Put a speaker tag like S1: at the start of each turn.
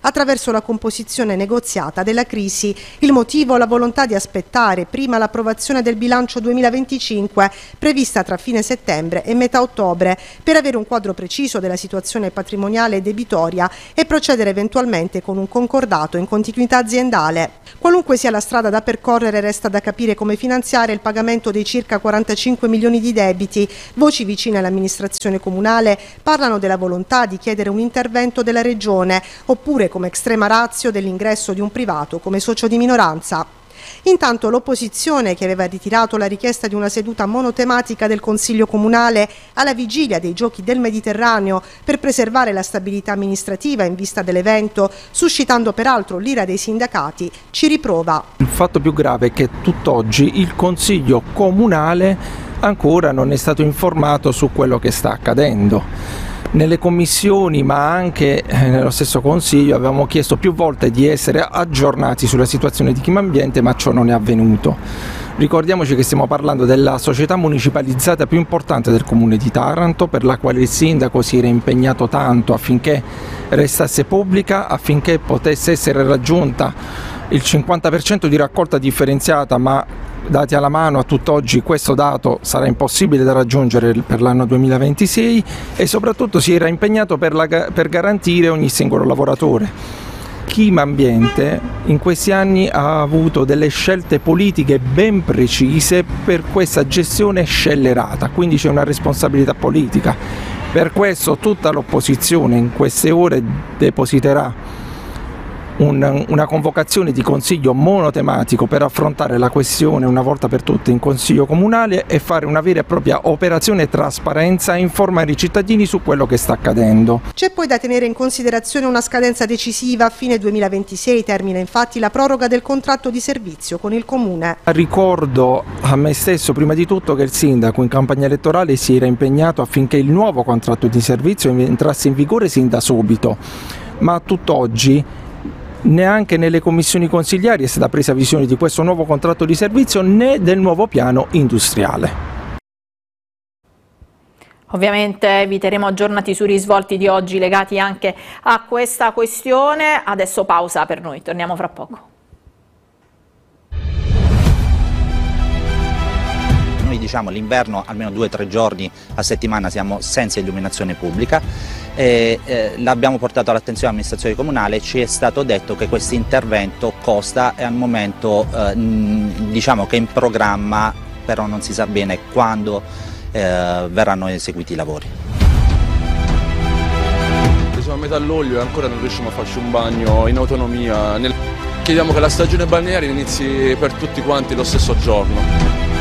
S1: attraverso la composizione negoziata della crisi. Il motivo? La volontà di aspettare prima l'approvazione del bilancio 2025 prevista tra fine settembre e metà ottobre per avere un quadro preciso della situazione patrimoniale e debitoria e procedere eventualmente con un concordato in continuità aziendale. Qualunque sia la strada da percorrere, resta da capire come finanziare il pagamento dei circa 45 milioni di debiti. Voci vicine all'amministrazione comunale parlano della volontà di chiedere un intervento della Regione oppure come estrema ratio dell'ingresso di un privato come socio di minoranza. Intanto l'opposizione, che aveva ritirato la richiesta di una seduta monotematica del Consiglio Comunale alla vigilia dei Giochi del Mediterraneo per preservare la stabilità amministrativa in vista dell'evento, suscitando peraltro l'ira dei sindacati, ci riprova.
S2: Il fatto più grave è che tutt'oggi il Consiglio Comunale ancora non è stato informato su quello che sta accadendo. Nelle commissioni, ma anche nello stesso Consiglio, avevamo chiesto più volte di essere aggiornati sulla situazione di Clima Ambiente, ma ciò non è avvenuto. Ricordiamoci che stiamo parlando della società municipalizzata più importante del Comune di Taranto, per la quale il sindaco si era impegnato tanto affinché restasse pubblica, affinché potesse essere raggiunta il 50% di raccolta differenziata, ma dati alla mano a tutt'oggi questo dato sarà impossibile da raggiungere per l'anno 2026, e soprattutto si era impegnato per garantire ogni singolo lavoratore. Clima Ambiente in questi anni ha avuto delle scelte politiche ben precise per questa gestione scellerata, quindi c'è una responsabilità politica. Per questo tutta l'opposizione in queste ore depositerà una convocazione di consiglio monotematico per affrontare la questione una volta per tutte in Consiglio Comunale e fare una vera e propria operazione trasparenza e informare i cittadini su quello che sta accadendo.
S1: C'è poi da tenere in considerazione una scadenza decisiva. A fine 2026 termina infatti la proroga del contratto di servizio con il Comune.
S2: Ricordo a me stesso prima di tutto che il sindaco in campagna elettorale si era impegnato affinché il nuovo contratto di servizio entrasse in vigore sin da subito, ma a tutt'oggi neanche nelle commissioni consigliari è stata presa visione di questo nuovo contratto di servizio né del nuovo piano industriale.
S3: Ovviamente vi terremo aggiornati sui risvolti di oggi legati anche a questa questione. Adesso pausa per noi, torniamo fra poco.
S4: Noi diciamo l'inverno almeno 2 o 3 giorni a settimana siamo senza illuminazione pubblica. L'abbiamo portato all'attenzione dell'amministrazione comunale, ci è stato detto che questo intervento costa e al momento diciamo che è in programma, però non si sa bene quando verranno eseguiti i lavori.
S5: Siamo a metà luglio e ancora non riusciamo a farci un bagno in autonomia. Chiediamo che la stagione balneare inizi per tutti quanti lo stesso giorno.